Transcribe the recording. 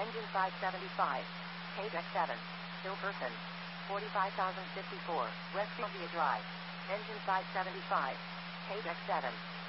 Engine 575. Page X7. Still person. 45,054. West Sylvia Drive. Engine 575. Page X7.